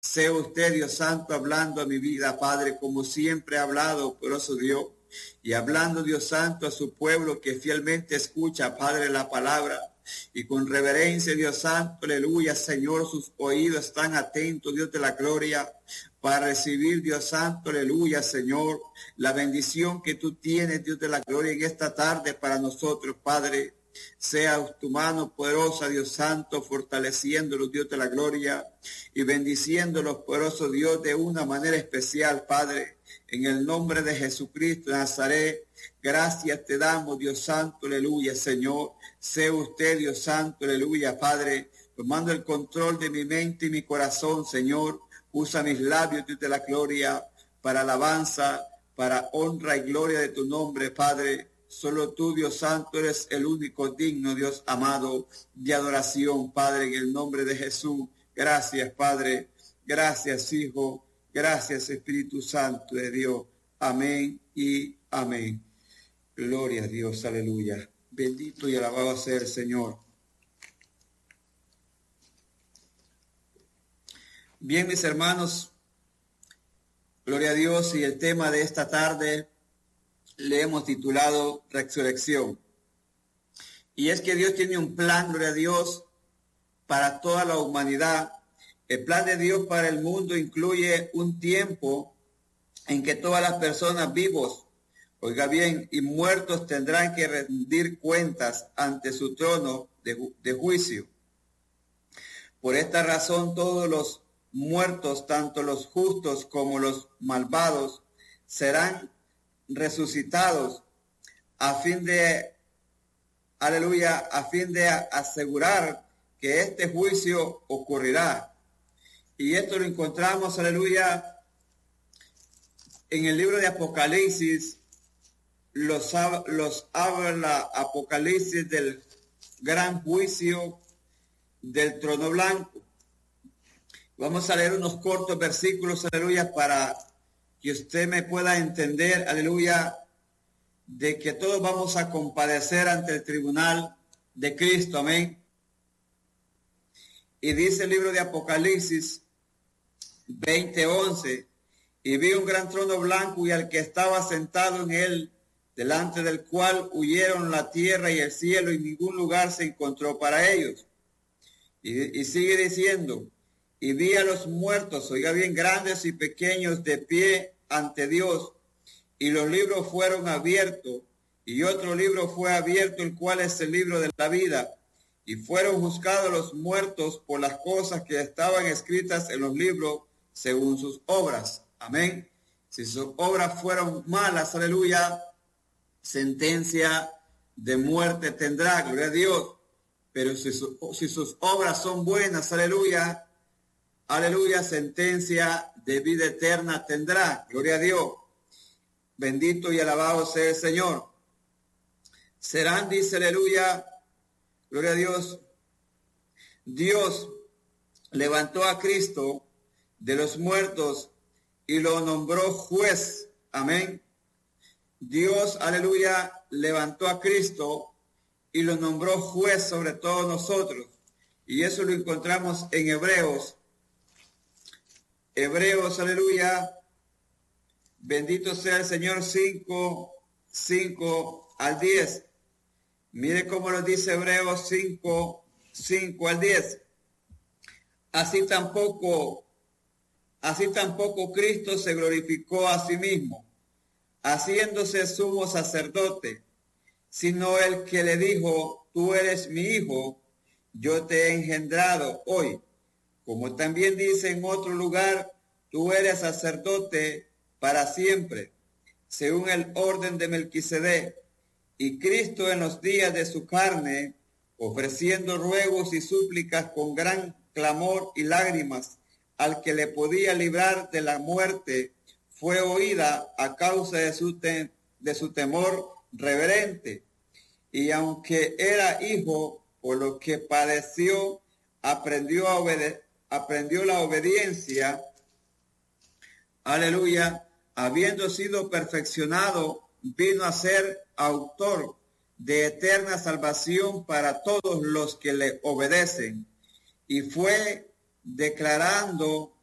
Sea usted, Dios Santo, hablando a mi vida, Padre, como siempre ha hablado, poderoso Dios, y hablando, Dios Santo, a su pueblo que fielmente escucha, Padre, la palabra, y con reverencia, Dios Santo, aleluya, Señor, sus oídos están atentos, Dios de la gloria, para recibir, Dios Santo, aleluya, Señor, la bendición que tú tienes, Dios de la gloria, en esta tarde para nosotros, Padre. Sea tu mano poderosa, Dios Santo, fortaleciéndolos, Dios de la gloria, y bendiciéndolos, poderoso Dios, de una manera especial, Padre, en el nombre de Jesucristo de Nazaret. Gracias te damos, Dios Santo, aleluya, Señor. Sea usted, Dios Santo, aleluya, Padre, tomando el control de mi mente y mi corazón, Señor. Usa mis labios, Dios de la gloria, para alabanza, para honra y gloria de tu nombre, Padre. Solo tú, Dios Santo, eres el único digno, Dios amado, de adoración, Padre, en el nombre de Jesús. Gracias, Padre. Gracias, Hijo. Gracias, Espíritu Santo de Dios. Amén y amén. Gloria a Dios, aleluya. Bendito y alabado sea el Señor. Bien, mis hermanos, gloria a Dios, y el tema de esta tarde le hemos titulado Resurrección. Y es que Dios tiene un plan, gloria a Dios, para toda la humanidad. El plan de Dios para el mundo incluye un tiempo en que todas las personas vivos, oiga bien, y muertos tendrán que rendir cuentas ante su trono de juicio. Por esta razón, todos los muertos, tanto los justos como los malvados, serán resucitados a fin de, aleluya, a fin de asegurar que este juicio ocurrirá. Y esto lo encontramos, aleluya, en el libro de Apocalipsis. Los habla Apocalipsis del gran juicio del trono blanco. Vamos a leer unos cortos versículos, aleluya, para que usted me pueda entender, aleluya, de que todos vamos a comparecer ante el tribunal de Cristo, amén. Y dice el libro de Apocalipsis 20:11, y vi un gran trono blanco y al que estaba sentado en él, delante del cual huyeron la tierra y el cielo, y ningún lugar se encontró para ellos. Y sigue diciendo, y vi a los muertos, oiga bien, grandes y pequeños, de pie ante Dios, y los libros fueron abiertos, y otro libro fue abierto, el cual es el libro de la vida, y fueron juzgados los muertos por las cosas que estaban escritas en los libros según sus obras. Amén. Si sus obras fueron malas, aleluya, sentencia de muerte tendrá, gloria a Dios. Pero si sus obras son buenas, aleluya, aleluya, sentencia de vida eterna tendrá, gloria a Dios. Bendito y alabado sea el Señor. Serán, dice, aleluya, gloria a Dios. Dios levantó a Cristo de los muertos y lo nombró juez, amén. Dios, aleluya, levantó a Cristo y lo nombró juez sobre todos nosotros. Y eso lo encontramos en Hebreos, aleluya, bendito sea el Señor, 5 al 10. Mire cómo lo dice Hebreos 5 al 10. Así tampoco Cristo se glorificó a sí mismo, haciéndose sumo sacerdote, sino el que le dijo, tú eres mi hijo, yo te he engendrado hoy. Como también dice en otro lugar, tú eres sacerdote para siempre, según el orden de Melquisedec. Y Cristo en los días de su carne, ofreciendo ruegos y súplicas con gran clamor y lágrimas, al que le podía librar de la muerte, fue oída a causa de su temor reverente. Y aunque era hijo, por lo que padeció, aprendió la obediencia, aleluya, habiendo sido perfeccionado, vino a ser autor de eterna salvación para todos los que le obedecen. Y fue declarando